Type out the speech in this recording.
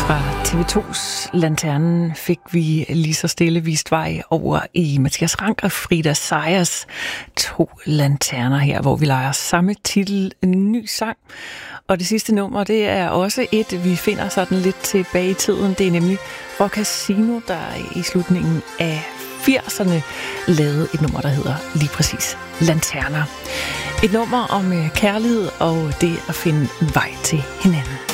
Fra TV2's Lanternen fik vi lige så stille vist vej over i Mathias Rank og Frida Sejers 2 lanterner her, hvor vi leger samme titel, en ny sang. Og det sidste nummer, det er også et, vi finder sådan lidt tilbage i tiden. Det er nemlig Rock Casino, der i slutningen af 80'erne lavede et nummer, der hedder lige præcis Lanterner. Et nummer om kærlighed og det at finde vej til hinanden.